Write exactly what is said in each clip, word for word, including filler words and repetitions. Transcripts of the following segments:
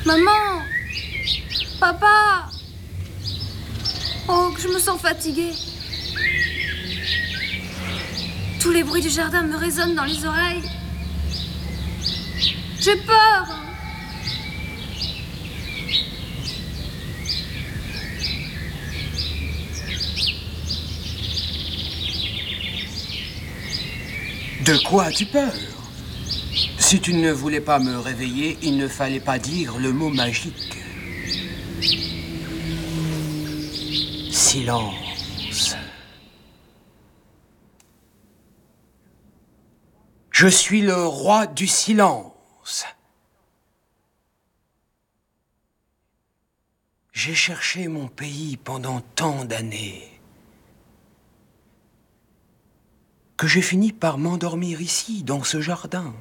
Maman! Papa! Oh, que je me sens fatiguée. Tous les bruits du jardin me résonnent dans les oreilles. J'ai peur! De quoi as-tu peur? Si tu ne voulais pas me réveiller, il ne fallait pas dire le mot magique. Silence. Je suis le roi du silence. J'ai cherché mon pays pendant tant d'années que j'ai fini par m'endormir ici, dans ce jardin.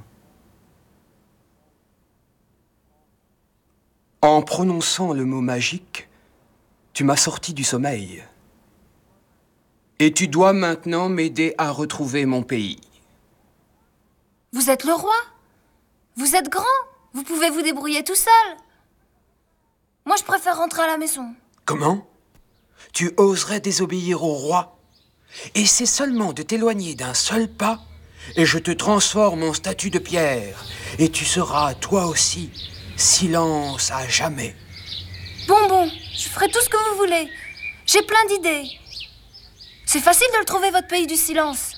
En prononçant le mot magique, tu m'as sorti du sommeil. Et tu dois maintenant m'aider à retrouver mon pays. Vous êtes le roi? Vous êtes grand? Vous pouvez vous débrouiller tout seul? Moi, je préfère rentrer à la maison. Comment? Tu oserais désobéir au roi? Et c'est seulement de t'éloigner d'un seul pas, et je te transforme en statue de pierre, et tu seras, toi aussi, silence à jamais. Bon, bon, je ferai tout ce que vous voulez. J'ai plein d'idées. C'est facile de le trouver, votre pays du silence.